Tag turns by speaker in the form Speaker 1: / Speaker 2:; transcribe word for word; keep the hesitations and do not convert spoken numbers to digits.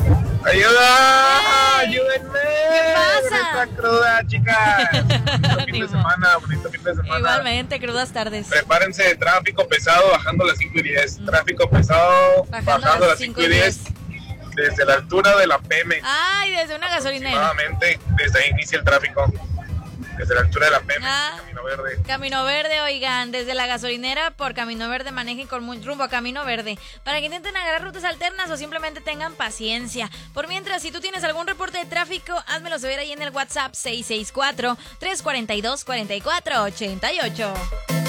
Speaker 1: ¡Ayuda! ¡Ayúdenme!
Speaker 2: ¿Qué pasa?
Speaker 1: Esta cruda, chicas. Bonito fin de semana, bonito fin de semana.
Speaker 2: Igualmente, crudas tardes.
Speaker 1: Prepárense de tráfico pesado bajando a las cinco y diez. Mm. Tráfico pesado
Speaker 2: bajando,
Speaker 1: bajando a las cinco y diez. Desde la altura de la Pemex.
Speaker 2: Ay, desde una gasolinera.
Speaker 1: Aproximadamente, desde ahí inicia el tráfico. Desde la altura de la Pemex,
Speaker 2: ah,
Speaker 1: Camino Verde.
Speaker 2: Camino Verde, oigan, desde la gasolinera por Camino Verde manejen con muy rumbo a Camino Verde para que intenten agarrar rutas alternas o simplemente tengan paciencia. Por mientras, si tú tienes algún reporte de tráfico, házmelo saber ahí en el WhatsApp seis seis cuatro, tres cuatro dos, cuatro cuatro ocho ocho.